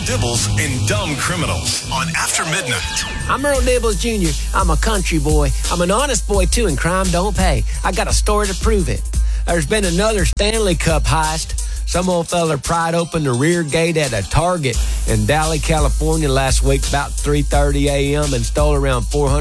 Dibbles and Dumb Criminals on After Midnight. I'm Earl Dibbles Jr. I'm a country boy. I'm an honest boy, too, and crime don't pay. I got a story to prove it. There's been another Stanley Cup heist. Some old fella pried open the rear gate at a Target in Dali, California last week about 3:30 a.m. and stole around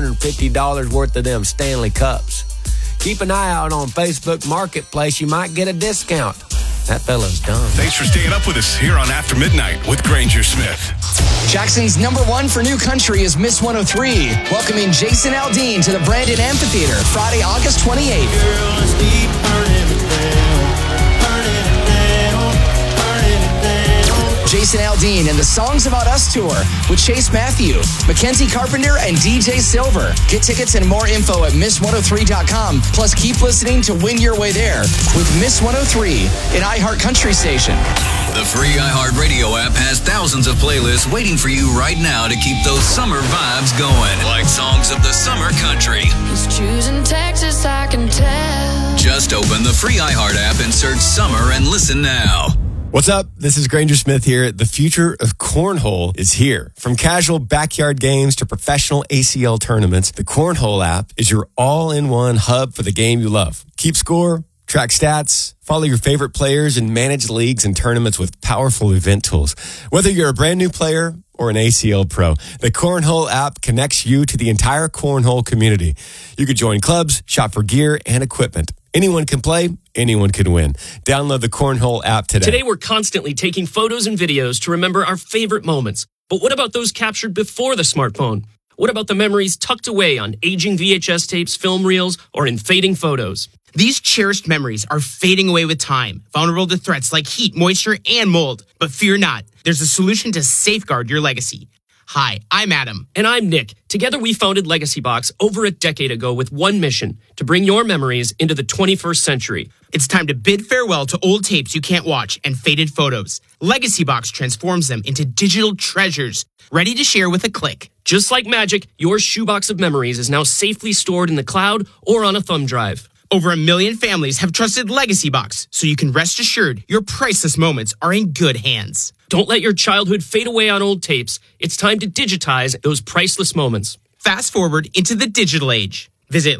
$450 worth of them Stanley Cups. Keep an eye out on Facebook Marketplace. You might get a discount. That fella's dumb. Thanks for staying up with us here on After Midnight with Granger Smith. Jackson's number one for new country is Miss 103, welcoming Jason Aldean to the Brandon Amphitheater Friday, August 28th. Girl, let's keep burning it down, burning it down, burning it down. Jason Aldean and the Songs About Us tour with Chase Matthew, Mackenzie Carpenter, and DJ Silver. Get tickets and more info at Miss103.com. Plus, keep listening to win your way there with Miss 103, an iHeart Country station. The free iHeartRadio app has thousands of playlists waiting for you right now to keep those summer vibes going. Like songs of the summer country. He's choosing Texas, I can tell. Just open the free iHeart app and search summer and listen now. What's up? This is Granger Smith here. The future of cornhole is here. From casual backyard games to professional ACL tournaments, the Cornhole app is your all-in-one hub for the game you love. Keep score, track stats, follow your favorite players, and manage leagues and tournaments with powerful event tools. Whether you're a brand new player or an ACL pro, the Cornhole app connects you to the entire cornhole community. You could join clubs, shop for gear and equipment. Anyone can play, anyone can win. Download the Cornhole app today. Today, we're constantly taking photos and videos to remember our favorite moments. But what about those captured before the smartphone? What about the memories tucked away on aging VHS tapes, film reels, or in fading photos? These cherished memories are fading away with time, vulnerable to threats like heat, moisture, and mold. But fear not, there's a solution to safeguard your legacy. Hi, I'm Adam. And I'm Nick. Together we founded Legacy Box over a decade ago with one mission, to bring your memories into the 21st century. It's time to bid farewell to old tapes you can't watch and faded photos. Legacy Box transforms them into digital treasures, ready to share with a click. Just like magic, your shoebox of memories is now safely stored in the cloud or on a thumb drive. Over 1 million families have trusted Legacy Box, so you can rest assured your priceless moments are in good hands. Don't let your childhood fade away on old tapes. It's time to digitize those priceless moments. Fast forward into the digital age. Visit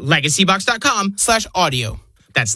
legacybox.com/audio. That's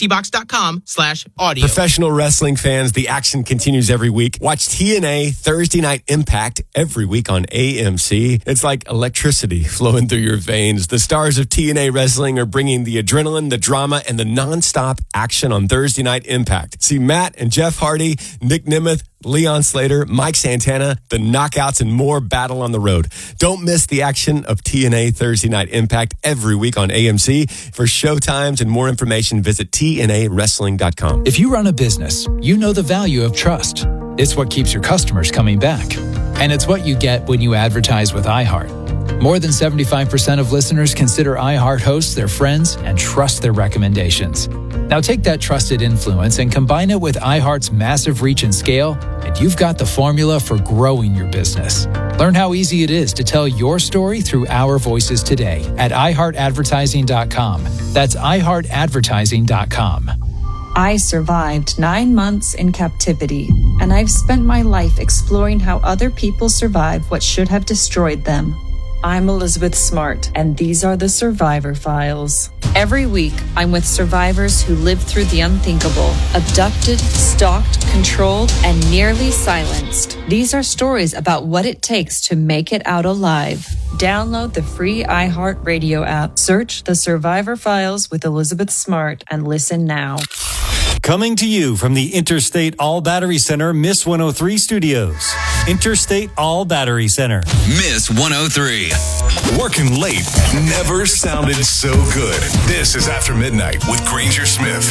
legacybox.com/audio. Professional wrestling fans, the action continues every week. Watch TNA Thursday Night Impact every week on AMC. It's like electricity flowing through your veins. The stars of TNA Wrestling are bringing the adrenaline, the drama, and the nonstop action on Thursday Night Impact. See Matt and Jeff Hardy, Nick Nemeth, Leon Slater, Mike Santana, the Knockouts, and more battle on the road. Don't miss the action of TNA Thursday Night Impact every week on AMC. For showtimes and more information, visit TNAWrestling.com. If you run a business, you know the value of trust. It's what keeps your customers coming back. And it's what you get when you advertise with iHeart. More than 75% of listeners consider iHeart hosts their friends and trust their recommendations. Now take that trusted influence and combine it with iHeart's massive reach and scale, and you've got the formula for growing your business. Learn how easy it is to tell your story through our voices today at iHeartAdvertising.com. That's iHeartAdvertising.com. I survived 9 months in captivity, and I've spent my life exploring how other people survive what should have destroyed them. I'm Elizabeth Smart, and these are the Survivor Files. Every week, I'm with survivors who lived through the unthinkable, abducted, stalked, controlled, and nearly silenced. These are stories about what it takes to make it out alive. Download the free iHeartRadio app, search The Survivor Files with Elizabeth Smart, and listen now. Coming to you from the Interstate All Battery Center, Miss 103 Studios. Interstate All Battery Center. Miss 103. Working late never sounded so good. This is After Midnight with Granger Smith